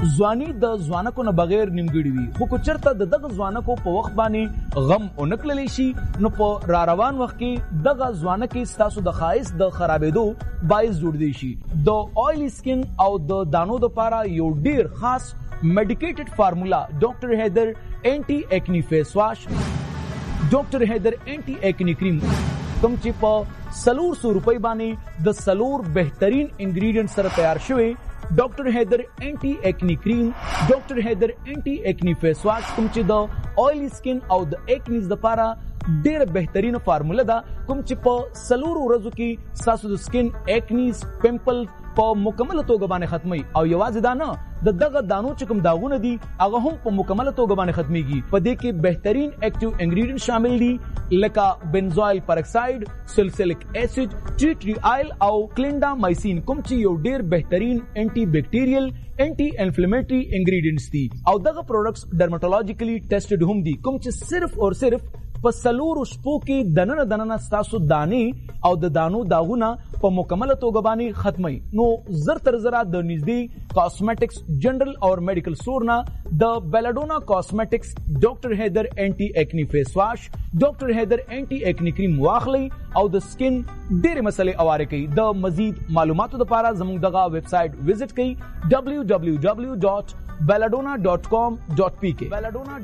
ځواني د ځوانکو نه بغیر نیمګړي وي، خو که چېرته د دغه ځوانکو په وخت باندې غم ونه کړلی شي نو په را روان وخت کې دغه ځوانکې ستاسو د ښایست د خرابېدو باعث جوړدی شي. د آیلی سکن او د دانو دپاره یو ډیر خاص میډیکیټډ فارمولا ډاکټر حیدر اینټي ایکنی فیس واش، ډاکټر حیدر اینټي ایکنی کریم کوم چې په 400 روپۍ باندې د 4 بهترین انګریډینټ سره تیار شوی ډاکټر حیدر اینټي ایکنی کریم، ډاکټر حیدر اینټي ایکنی فیس واش کوم چې د آیلی سکن او د ایکنیز لپاره ډیر بهترین فارمولا ده، کوم چې په 4 ورځو کې ستاسو د سکن ایکنیز پمپل په مکمل توګه باندې ختمي. او یوازې دا نه، د دغه دانو چې کوم داغونه دي هغه هم په مکمل توګه باندې ختميږي. په دې کې بهترین ایکټیو انګریډینټ شامل دي لکه بنزوایل پرکساید، سلسلک اسید، ټی ټری آیل او کلینډامایسین کوم چې یو ډیر بهترین انټي بیکټیریل انټي انفلیمیټری انګریډینټس دي. او دغه پروډکټس ډرماټولوژیکلی ټیسټډ هم دي کوم چې صرف او صرف په 4 شپو کې دننه ستاسو دانې او د دانو داغونه په مکمل توګه باندې ختمي. نو زر تر زره د نږدې کاسمیټکس جنرال او میډیکل سٹور نه د بیلاډونا کاسمیټکس ډاکټر حیدر اینټي ایکنی فیس واش، ډاکټر حیدر اینټي ایکنی کریم واخلي او د سکن ډېرې مسلې اواره کوي. د مزید معلوماتو لپاره زموږ دغه ویب سایټ وزټ کړئ www.belladonna.com.pk